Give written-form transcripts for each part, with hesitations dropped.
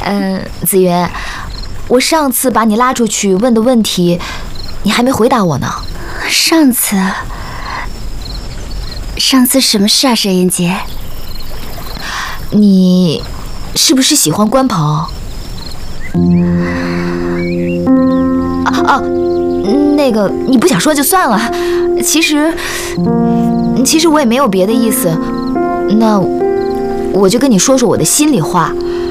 子云，我上次把你拉出去问的问题，你还没回答我呢。 上次什么事啊，沈妍姐？ 你是不是喜欢关鹏？那个你不想说就算了。其实我也没有别的意思。那我就跟你说说我的心里话。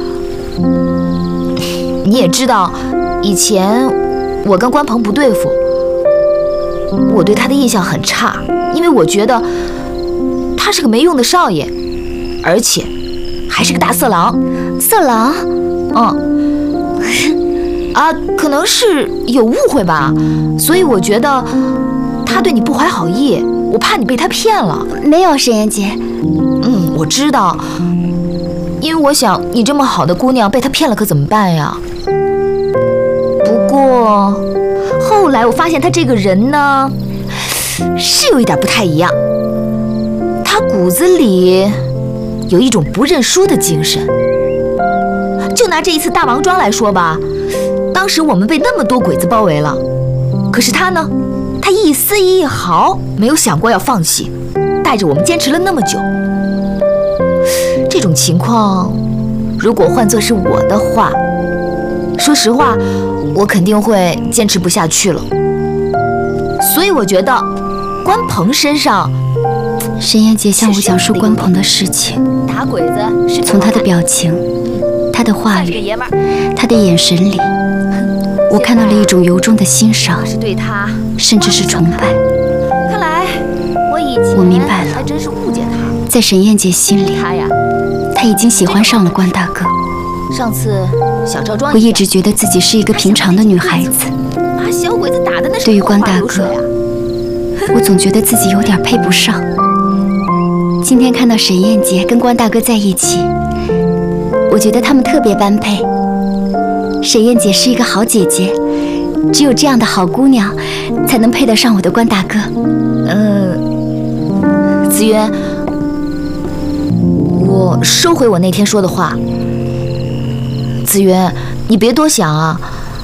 你也知道，以前我跟关鹏不对付，我对他的印象很差，因为我觉得他是个没用的少爷，而且还是个大色狼。 色狼？ 可能是有误会吧，所以我觉得他对你不怀好意，我怕你被他骗了。 没有，沈妍姐。 我知道，因为我想你这么好的姑娘被他骗了可怎么办呀？不过后来我发现他这个人呢，是有一点不太一样，他骨子里有一种不认输的精神。就拿这一次大王庄来说吧，当时我们被那么多鬼子包围了，可是他呢，他一丝一毫没有想过要放弃，带着我们坚持了那么久。这种情况，如果换作是我的话，说实话，我肯定会坚持不下去了。所以我觉得，关鹏身上， 沈妍姐向我讲述关鹏的事情， 打鬼子是从他的表情、他的话语、他的眼神里，我看到了一种由衷的欣赏，甚至是崇拜。 看来我明白了， 还真是误解他。 在沈妍姐心里，她已经喜欢上了关大哥。 上次小赵庄， 我一直觉得自己是一个平常的女孩子， 把小鬼子打的那是对于关大哥，我总觉得自己有点配不上。今天看到沈妍姐跟关大哥在一起，我觉得他们特别般配。沈妍姐是一个好姐姐，只有这样的好姑娘，才能配得上我的关大哥。 子云，我收回我那天说的话。子云，你别多想啊。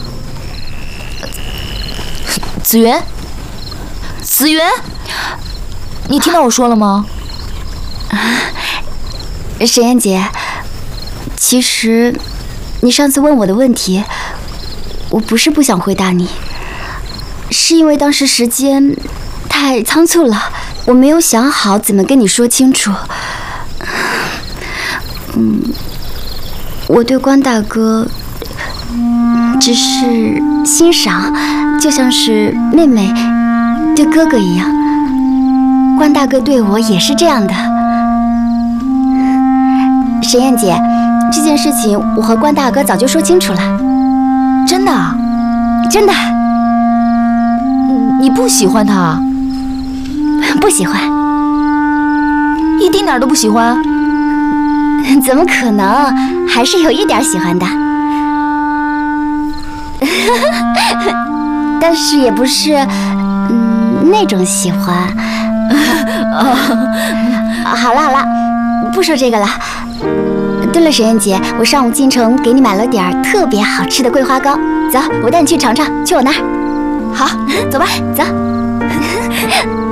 子云，你听到我说了吗？ 沈妍姐，其实你上次问我的问题，我不是不想回答你，是因为当时时间太仓促了，我没有想好怎么跟你说清楚。我对关大哥只是欣赏，就像是妹妹对哥哥一样。关大哥对我也是这样的。沈妍姐，这件事情我和关大哥早就说清楚了。 真的？ 真的。 你不喜欢他？ 不喜欢。 一丁点都不喜欢？ 怎么可能？还是有一点喜欢的。但是也不是那种喜欢。好了，不说这个了。对了，沈妍姐，我上午进城给你买了点特别好吃的桂花糕，走，我带你去尝尝，去我那儿。 好，走吧， 走。